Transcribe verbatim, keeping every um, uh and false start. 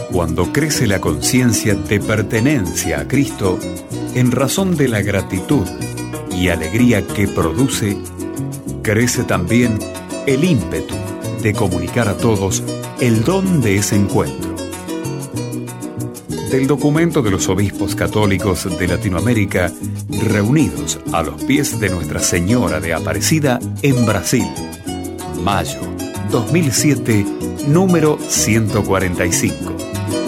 Cuando crece la conciencia de pertenencia a Cristo, en razón de la gratitud y alegría que produce, crece también el ímpetu de comunicar a todos el don de ese encuentro. Del documento de los obispos católicos de Latinoamérica reunidos a los pies de Nuestra Señora de Aparecida en Brasil, mayo dos mil siete, número ciento cuarenta y cinco.